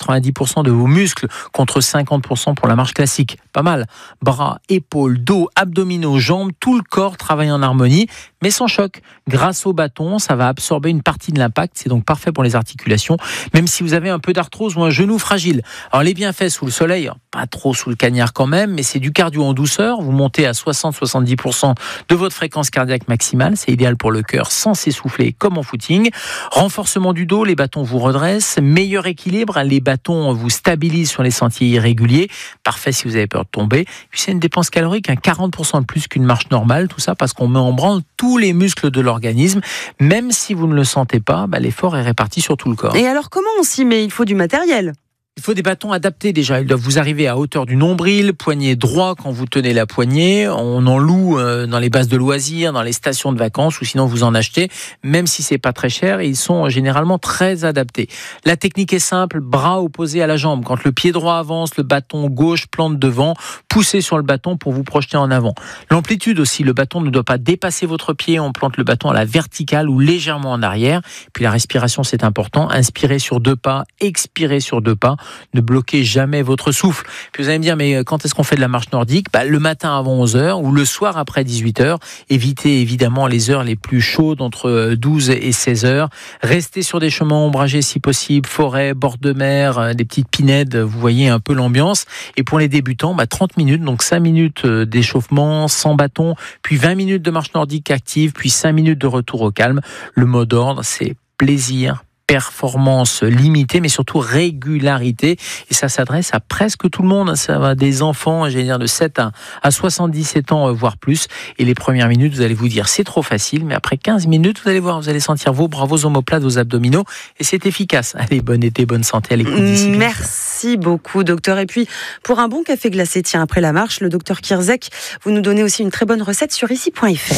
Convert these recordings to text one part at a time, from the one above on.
90% de vos muscles contre 50% pour la marche classique. Pas mal. Bras, épaules, dos, abdominaux, jambes, tout le corps travaille en harmonie, mais sans choc. Grâce au bâton, ça va absorber une partie de l'impact. C'est donc parfait pour les articulations, même si vous avez un peu d'arthrose ou un genou fragile. Alors les bienfaits sous le soleil, pas trop sous le cagnard quand même, mais c'est du cardio en douceur. Vous montez à 60-70% de votre fréquence cardiaque maximale. C'est idéal pour le cœur sans s'essouffler comme en footing. Renforcement du dos, les bâtons vous redressent. Meilleur équilibre, les bâtons vous stabilisent sur les sentiers irréguliers. Parfait si vous avez peur de tomber. Puis c'est une dépense calorique, 40% de plus qu'une marche normale. Tout ça parce qu'on met en branle tous les muscles de l'organisme. Même si vous ne le sentez pas, l'effort est réparti sur tout le corps. Et alors comment on s'y met ? Il faut du matériel. Il faut des bâtons adaptés déjà. Ils doivent vous arriver à hauteur du nombril, poignet droit quand vous tenez la poignée. On en loue dans les bases de loisirs, dans les stations de vacances ou sinon vous en achetez. Même si c'est pas très cher, ils sont généralement très adaptés. La technique est simple, bras opposés à la jambe. Quand le pied droit avance, le bâton gauche plante devant. Poussez sur le bâton pour vous projeter en avant. L'amplitude aussi, le bâton ne doit pas dépasser votre pied. On plante le bâton à la verticale ou légèrement en arrière. Puis la respiration, c'est important. Inspirez sur 2 pas, expirez sur 2 pas. Ne bloquez jamais votre souffle. Puis vous allez me dire, mais quand est-ce qu'on fait de la marche nordique ? Le matin avant 11h ou le soir après 18h. Évitez évidemment les heures les plus chaudes entre 12 et 16h. Restez sur des chemins ombragés si possible, forêt, bord de mer, des petites pinèdes, vous voyez un peu l'ambiance. Et pour les débutants, 30 minutes, donc 5 minutes d'échauffement sans bâton, puis 20 minutes de marche nordique active, puis 5 minutes de retour au calme. Le mot d'ordre, c'est plaisir, performance limitée, mais surtout régularité. Et ça s'adresse à presque tout le monde. Ça va des enfants, de 7 à 77 ans, voire plus. Et les premières minutes, vous allez vous dire, c'est trop facile. Mais après 15 minutes, vous allez voir, vous allez sentir vos bras, vos omoplates, vos abdominaux. Et c'est efficace. Allez, bon été, bonne santé à l'écoute d'ici. Merci beaucoup, docteur. Et puis, pour un bon café glacé, après la marche, le docteur Kierzek, vous nous donnez aussi une très bonne recette sur ici.fr.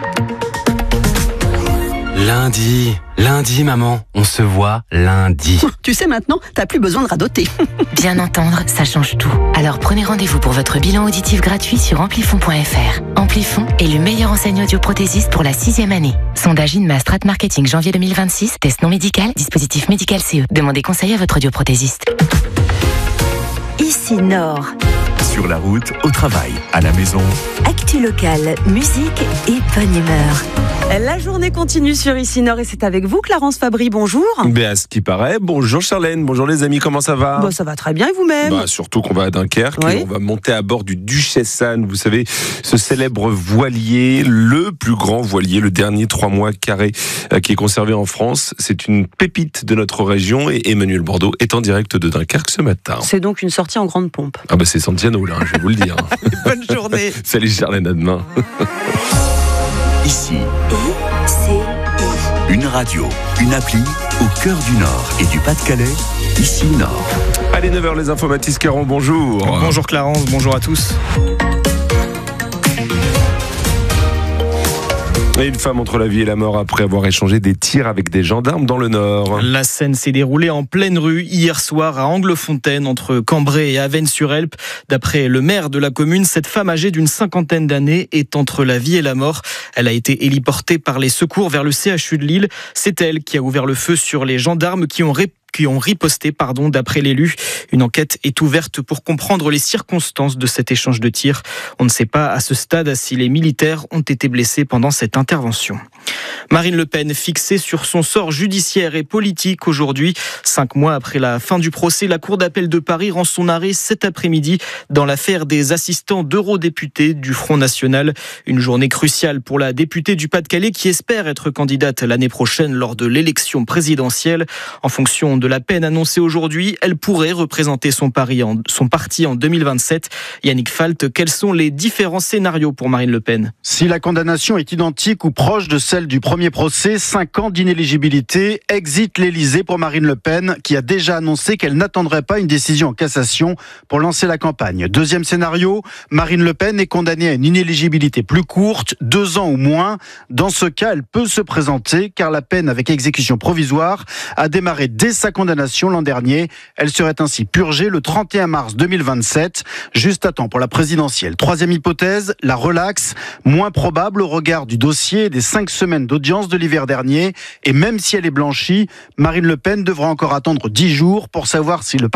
Lundi, maman, on se voit lundi. Tu sais maintenant, t'as plus besoin de radoter. Bien entendre, ça change tout. Alors prenez rendez-vous pour votre bilan auditif gratuit sur amplifon.fr. Amplifon est le meilleur enseigne audioprothésiste pour la 6e année. Sondage INMA Strat Marketing janvier 2026, test non médical, dispositif médical CE. Demandez conseil à votre audioprothésiste. Ici Nord. Sur la route, au travail, à la maison. Actu locale, musique et bonne humeur. La journée continue sur Ici Nord et c'est avec vous, Clarence Fabry. Bonjour. À ce qui paraît, bonjour Charlène, bonjour les amis, comment ça va ? Ça va très bien et vous-même ? Surtout qu'on va à Dunkerque, oui. Et on va monter à bord du Duchesse Anne, vous savez, ce célèbre voilier, le plus grand voilier, le dernier 3 mois carré qui est conservé en France. C'est une pépite de notre région et Emmanuel Bordeaux est en direct de Dunkerque ce matin. C'est donc une sortie en grande pompe. C'est Santiano là, je vais vous le dire. Bonne journée. Salut Charlène, à demain. Ici, une radio, une appli au cœur du Nord et du Pas-de-Calais. Ici Nord. Allez, 9h, les infos, Mathis Caron, bonjour. Bonjour Clarence, bonjour à tous. Et une femme entre la vie et la mort après avoir échangé des tirs avec des gendarmes dans le Nord. La scène s'est déroulée en pleine rue hier soir à Anglefontaine, entre Cambrai et Avesnes-sur-Helpe. D'après le maire de la commune, cette femme âgée d'une 50aine d'années est entre la vie et la mort. Elle a été héliportée par les secours vers le CHU de Lille. C'est elle qui a ouvert le feu sur les gendarmes qui ont riposté, d'après l'élu. Une enquête est ouverte pour comprendre les circonstances de cet échange de tirs. On ne sait pas à ce stade si les militaires ont été blessés pendant cette intervention. Marine Le Pen, fixée sur son sort judiciaire et politique aujourd'hui. 5 mois après la fin du procès, la Cour d'appel de Paris rend son arrêt cet après-midi dans l'affaire des assistants d'eurodéputés du Front National. Une journée cruciale pour la députée du Pas-de-Calais qui espère être candidate l'année prochaine lors de l'élection présidentielle. En fonction de la peine annoncée aujourd'hui, elle pourrait représenter son parti en 2027. Yannick Falt, quels sont les différents scénarios pour Marine Le Pen ? Si la condamnation est identique ou proche de celle du premier procès, 5 ans d'inéligibilité, exit l'Élysée pour Marine Le Pen, qui a déjà annoncé qu'elle n'attendrait pas une décision en cassation pour lancer la campagne. Deuxième scénario, Marine Le Pen est condamnée à une inéligibilité plus courte, 2 ans ou moins. Dans ce cas, elle peut se présenter, car la peine avec exécution provisoire a démarré dès sa condamnation l'an dernier. Elle serait ainsi purgée le 31 mars 2027, juste à temps pour la présidentielle. Troisième hypothèse, la relaxe, moins probable au regard du dossier et des 5 semaines d'audience de l'hiver dernier. Et même si elle est blanchie, Marine Le Pen devra encore attendre 10 jours pour savoir si le